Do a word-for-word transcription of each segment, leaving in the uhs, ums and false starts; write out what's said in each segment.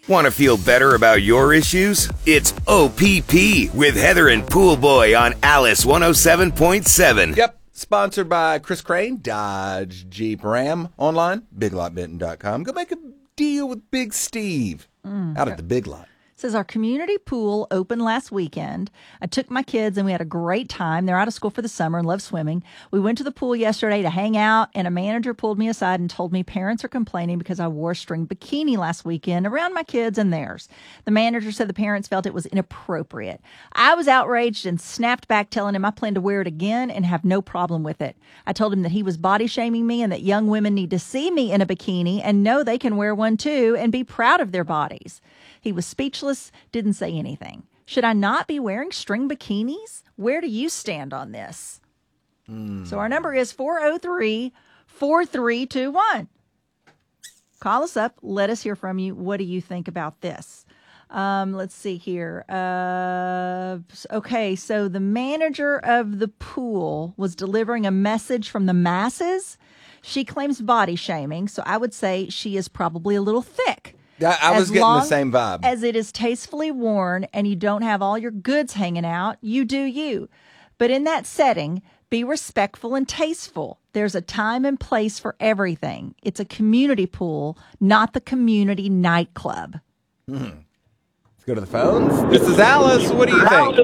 Want to feel better about your issues? It's O P P with Heather and Pool Boy on Alice one oh seven point seven. Yep. Sponsored by Chris Crane, Dodge Jeep Ram, online, big lot benton dot com. Go make a deal with Big Steve mm. out at the Big Lot. It says our community pool opened last weekend. I took my kids and we had a great time. They're out of school for the summer and love swimming. We went to the pool yesterday to hang out, and a manager pulled me aside and told me parents are complaining because I wore a string bikini last weekend around my kids and theirs. The manager said the parents felt it was inappropriate. I was outraged and snapped back, telling him I plan to wear it again and have no problem with it. I told him that he was body shaming me and that young women need to see me in a bikini and know they can wear one too and be proud of their bodies. He was speechless, didn't say anything. Should I not be wearing string bikinis? Where do you stand on this? Mm. So our number is four oh three, four three two one. Call us up. Let us hear from you. What do you think about this? Um, let's see here. Uh, okay, so the manager of the pool was delivering a message from the masses. She claims body shaming, so I would say she is probably a little thick. I, I was getting the same vibe. As it is tastefully worn and you don't have all your goods hanging out, you do you. But in that setting, be respectful and tasteful. There's a time and place for everything. It's a community pool, not the community nightclub. Hmm. Let's go to the phones. This is Alice. What do you think?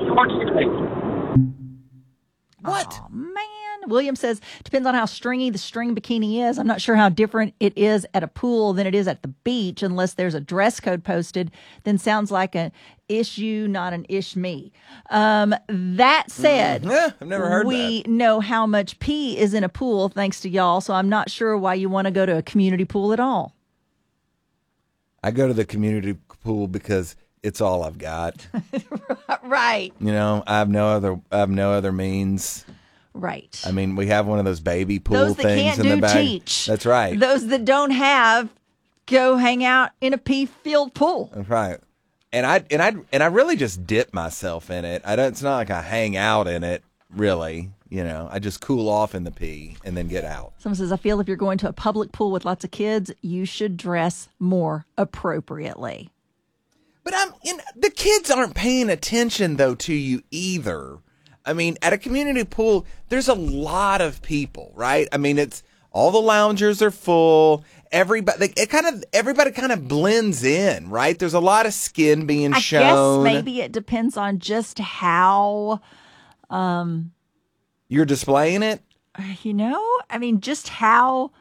What? Oh, man. William says, depends on how stringy the string bikini is. I'm not sure how different it is at a pool than it is at the beach, unless there's a dress code posted. Then sounds like an issue, not an ish me. Um, that said, mm, yeah, I've never heard we that. know how much pee is in a pool thanks to y'all, so I'm not sure why you want to go to a community pool at all. I go to the community pool because it's all I've got. Right. You know, I have no other. I have no other means. Right. I mean, we have one of those baby pool those that things can't in do the back. Teach. That's right. Those that don't have, go hang out in a pee-filled pool. That's right. And I and I and I really just dip myself in it. I don't. It's not like I hang out in it. Really, you know, I just cool off in the pee and then get out. Someone says, I feel if you're going to a public pool with lots of kids, you should dress more appropriately. But I'm in, the kids aren't paying attention though to you either. I mean, at a community pool, there's a lot of people, right? I mean, it's all the loungers are full. Everybody, it kind of everybody kind of blends in, right? There's a lot of skin being I shown. I guess maybe it depends on just how um, you're displaying it. You know, I mean, just how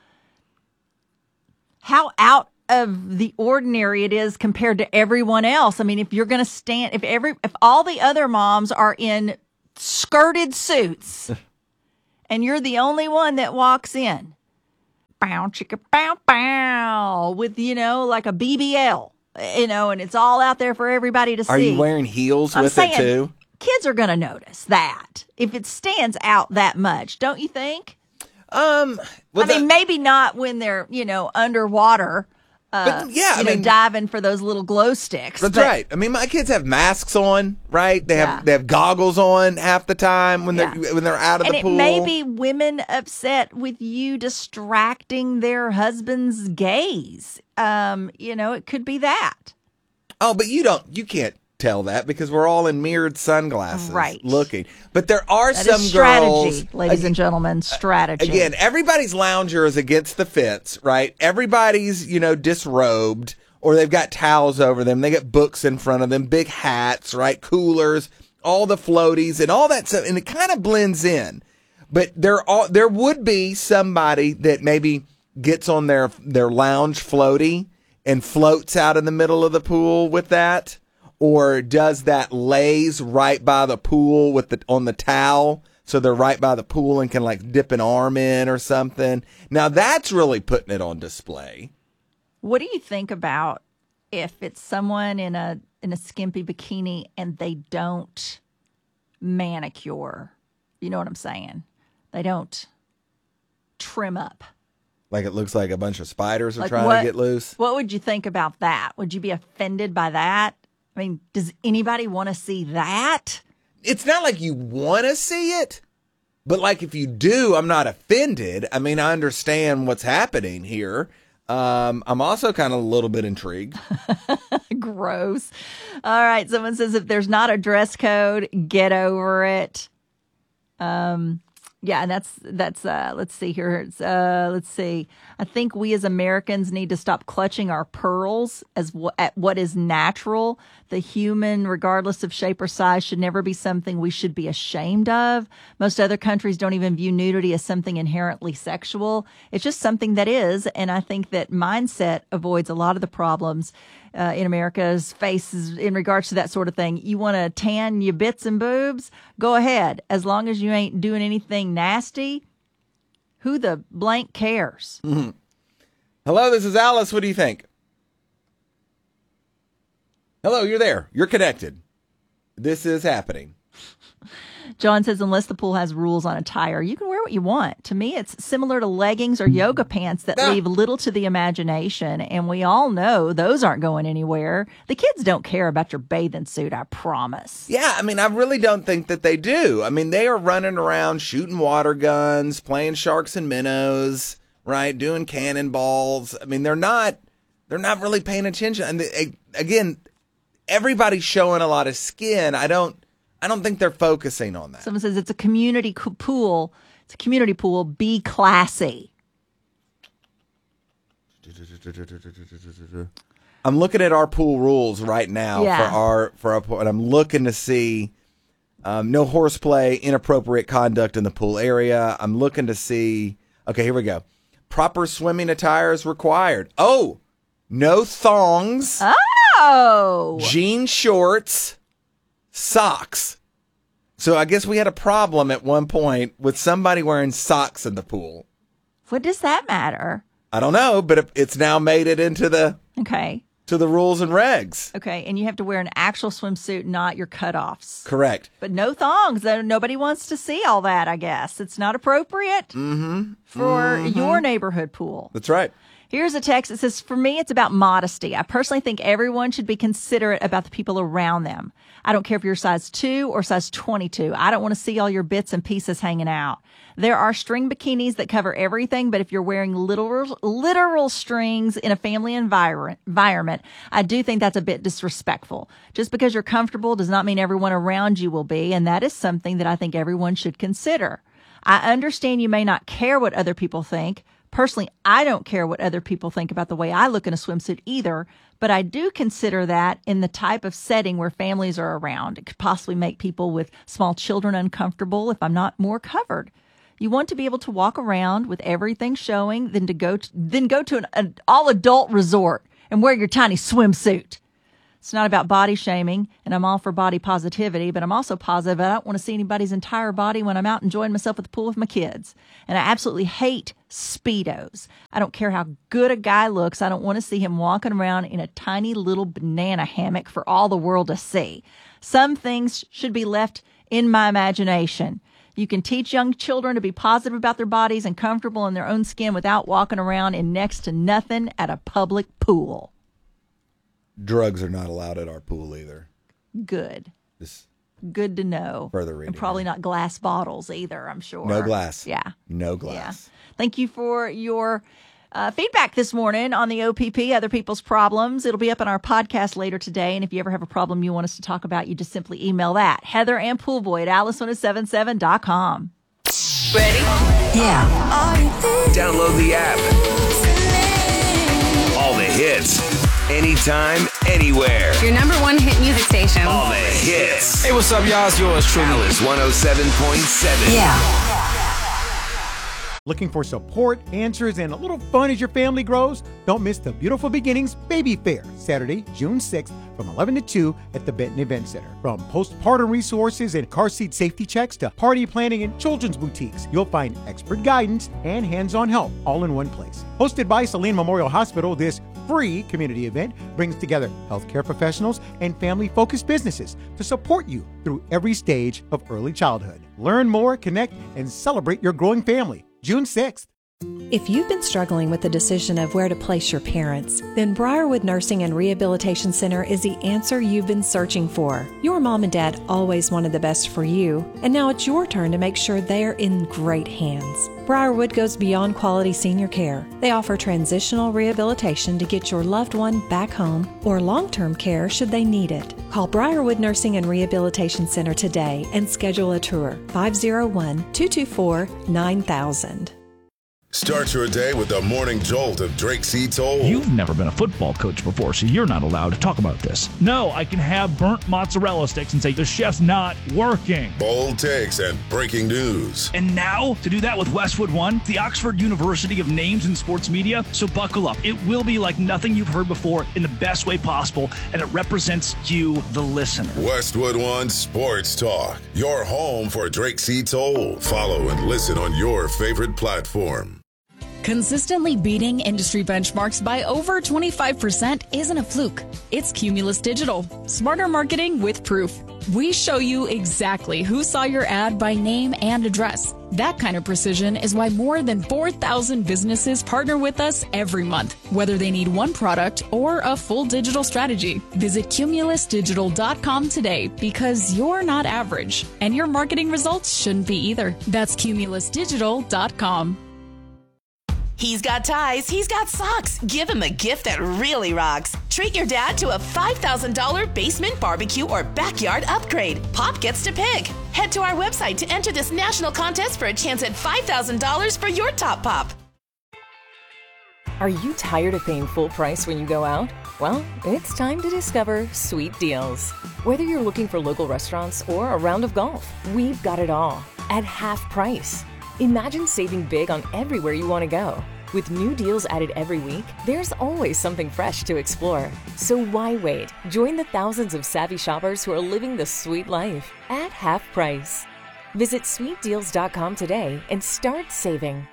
how out of the ordinary it is compared to everyone else. I mean, if you're going to stand, if every if all the other moms are in skirted suits and you're the only one that walks in bow chicka bow bow with, you know, like a B B L, you know, and it's all out there for everybody to see. Are you wearing heels I'm with saying, it too? Kids are going to notice that if it stands out that much, don't you think? Um, well, I mean, the, maybe not when they're, you know, underwater. Uh, but yeah, you I know, mean, diving for those little glow sticks. That's but, right. I mean, my kids have masks on, right? They yeah. have they have goggles on half the time when yeah. they're when they're out of and the pool. And it may be women upset with you distracting their husband's gaze. Um, you know, it could be that. Oh, but you don't. You can't tell that because we're all in mirrored sunglasses, right? Looking, but there are that some is strategy, girls, ladies again, and gentlemen, strategy. Again, everybody's lounger is against the fence, right? Everybody's, you know, disrobed. Or they've got towels over them. They got books in front of them, big hats, right? Coolers, all the floaties and all that stuff. And it kind of blends in. But there are, there would be somebody that maybe gets on their, their lounge floaty and floats out in the middle of the pool with that. Or does that lays right by the pool with the on the towel. So they're right by the pool and can like dip an arm in or something. Now that's really putting it on display. What do you think about if it's someone in a in a skimpy bikini and they don't manicure? You know what I'm saying? They don't trim up. Like it looks like a bunch of spiders are like trying what, to get loose? What would you think about that? Would you be offended by that? I mean, does anybody want to see that? It's not like you want to see it, but like if you do, I'm not offended. I mean, I understand what's happening here. Um, I'm also kind of a little bit intrigued. Gross. All right. Someone says if there's not a dress code, get over it. Um, yeah, and that's, that's, uh, let's see here. It's, uh, let's see. I think we as Americans need to stop clutching our pearls as w- at what is natural. The human, regardless of shape or size, should never be something we should be ashamed of. Most other countries don't even view nudity as something inherently sexual. It's just something that is. And I think that mindset avoids a lot of the problems Uh, in America's faces in regards to that sort of thing. You want to tan your bits and boobs? Go ahead. As long as you ain't doing anything nasty, who the blank cares? Mm-hmm. Hello, this is Alice. What do you think? Hello, you're there. You're connected. This is happening. John says, unless the pool has rules on attire, you can wear what you want. To me, it's similar to leggings or yoga pants that Ah. leave little to the imagination. And we all know those aren't going anywhere. The kids don't care about your bathing suit, I promise. Yeah, I mean, I really don't think that they do. I mean, they are running around shooting water guns, playing sharks and minnows, right? Doing cannonballs. I mean, they're not, they're not really paying attention. And they, again, everybody's showing a lot of skin. I don't, I don't think they're focusing on that. Someone says it's a community co- pool. It's a community pool. Be classy. I'm looking at our pool rules right now Yeah. for our for our pool, and I'm looking to see um, no horseplay, inappropriate conduct in the pool area. I'm looking to see. Okay, here we go. Proper swimming attire is required. Oh, no thongs, Oh, jean shorts, socks. So I guess we had a problem at one point with somebody wearing socks in the pool. what does that matter? I don't know, but it- it's now made it into the Okay. to the rules and regs. Okay. And you have to wear an actual swimsuit, not your cutoffs. Correct. But no thongs. Though nobody wants to see all that, I guess. It's not appropriate Mm-hmm. for Mm-hmm. your neighborhood pool. That's right. Here's a text that says, for me, it's about modesty. I personally think everyone should be considerate about the people around them. I don't care if you're size two or size twenty-two. I don't want to see all your bits and pieces hanging out. There are string bikinis that cover everything, but if you're wearing literal, literal strings in a family envir- environment, I do think that's a bit disrespectful. Just because you're comfortable does not mean everyone around you will be, and that is something that I think everyone should consider. I understand you may not care what other people think. Personally, I don't care what other people think about the way I look in a swimsuit either, but I do consider that in the type of setting where families are around. It could possibly make people with small children uncomfortable if I'm not more covered. You want to be able to walk around with everything showing than to go to, then go to an, an all-adult resort and wear your tiny swimsuit. It's not about body shaming, and I'm all for body positivity, but I'm also positive I don't want to see anybody's entire body when I'm out enjoying myself at the pool with my kids. And I absolutely hate Speedos. I don't care how good a guy looks. I don't want to see him walking around in a tiny little banana hammock for all the world to see. Some things should be left in my imagination. You can teach young children to be positive about their bodies and comfortable in their own skin without walking around in next to nothing at a public pool. Drugs are not allowed at our pool either. Good. Just Good to know. Further reading. And probably not glass bottles either, I'm sure. no glass. Yeah. No Yeah. glass. Thank you for your uh, feedback this morning on the O P P, Other People's Problems. It'll be up on our podcast later today. And if you ever have a problem you want us to talk about, you just simply email that. Heather and Poolboy at alice one oh seven seven dot com. Ready? Yeah. Download the app. All the hits. Anytime, anywhere. Your number one hit music station. All the hits. Hey, what's up, y'all? It's yours truly. Alice one oh seven point seven. Yeah. Looking for support, answers, and a little fun as your family grows? Don't miss the Beautiful Beginnings Baby Fair, Saturday, June sixth from eleven to two at the Benton Event Center. From postpartum resources and car seat safety checks to party planning and children's boutiques, you'll find expert guidance and hands-on help all in one place. Hosted by Saline Memorial Hospital, this free community event brings together healthcare professionals and family-focused businesses to support you through every stage of early childhood. Learn more, connect, and celebrate your growing family. June sixth. If you've been struggling with the decision of where to place your parents, then Briarwood Nursing and Rehabilitation Center is the answer you've been searching for. Your mom and dad always wanted the best for you, and now it's your turn to make sure they're in great hands. Briarwood goes beyond quality senior care. They offer transitional rehabilitation to get your loved one back home or long-term care should they need it. Call Briarwood Nursing and Rehabilitation Center today and schedule a tour. five oh one, two two four, nine thousand. Start your day with the morning jolt of Drake C. Toll. You've never been a football coach before, so you're not allowed to talk about this. No, I can have burnt mozzarella sticks and say the chef's not working. Bold takes and breaking news. And now, to do that with Westwood One, the Oxford University of Names in Sports Media. So buckle up. It will be like nothing you've heard before in the best way possible, and it represents you, the listener. Westwood One Sports Talk, your home for Drake C. Toll. Follow and listen on your favorite platform. Consistently beating industry benchmarks by over twenty-five percent isn't a fluke. It's Cumulus Digital. Smarter marketing with proof. We show you exactly who saw your ad by name and address. That kind of precision is why more than four thousand businesses partner with us every month, whether they need one product or a full digital strategy. Visit cumulus digital dot com today because you're not average, and your marketing results shouldn't be either. That's cumulus digital dot com. He's got ties, he's got socks. Give him a gift that really rocks. Treat your dad to a five thousand dollars basement barbecue or backyard upgrade. Pop gets to pick. Head to our website to enter this national contest for a chance at five thousand dollars for your top pop. Are you tired of paying full price when you go out? Well, it's time to discover Sweet Deals. Whether you're looking for local restaurants or a round of golf, we've got it all at half price. Imagine saving big on everywhere you want to go. With new deals added every week, there's always something fresh to explore. So why wait? Join the thousands of savvy shoppers who are living the sweet life at half price. Visit sweet deals dot com today and start saving.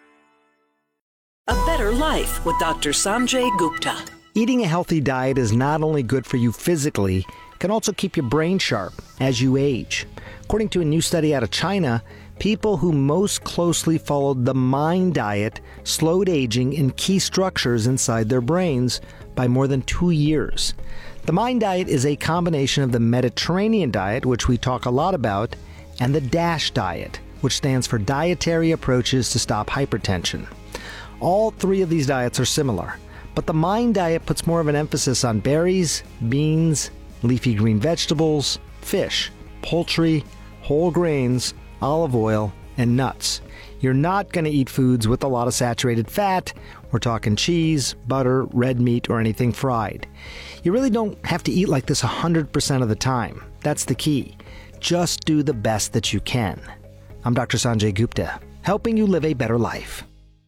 A better life with Doctor Sanjay Gupta. Eating a healthy diet is not only good for you physically, it can also keep your brain sharp as you age. According to a new study out of China, people who most closely followed the MIND diet slowed aging in key structures inside their brains by more than two years. The MIND diet is a combination of the Mediterranean diet, which we talk a lot about, and the DASH diet, which stands for Dietary Approaches to Stop Hypertension. All three of these diets are similar, but the MIND diet puts more of an emphasis on berries, beans, leafy green vegetables, fish, poultry, whole grains, olive oil, and nuts. You're not going to eat foods with a lot of saturated fat. We're talking cheese, butter, red meat, or anything fried. You really don't have to eat like this one hundred percent of the time. That's the key. Just do the best that you can. I'm Doctor Sanjay Gupta, helping you live a better life.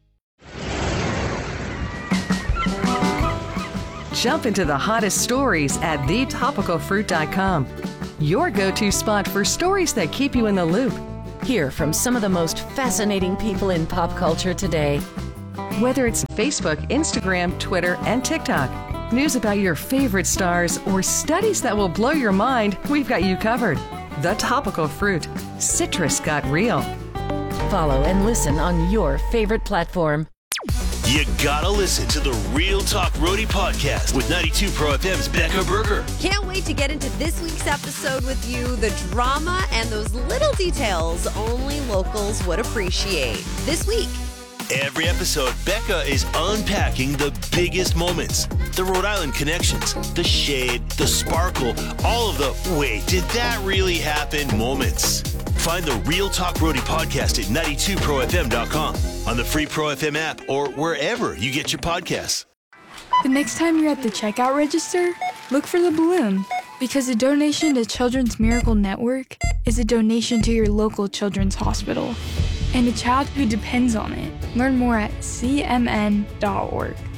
Jump into the hottest stories at the topical fruit dot com. Your go-to spot for stories that keep you in the loop. Hear from some of the most fascinating people in pop culture today. Whether it's Facebook, Instagram, Twitter, and TikTok, news about your favorite stars, or studies that will blow your mind, we've got you covered. The Topical Fruit. Citrus got real. Follow and listen on your favorite platform. You gotta listen to the Real Talk Roadie podcast with ninety-two Pro F M's Becca Berger. Can't wait to get into this week's episode with you. The drama and those little details only locals would appreciate. This week. Every episode, Becca is unpacking the biggest moments. The Rhode Island connections, the shade, the sparkle, all of the wait, did that really happen moments. Find the Real Talk Roadie podcast at ninety-two pro f m dot com, on the free Pro F M app, or wherever you get your podcasts. The next time you're at the checkout register, look for the balloon, because a donation to Children's Miracle Network is a donation to your local children's hospital and a child who depends on it. Learn more at c m n dot org.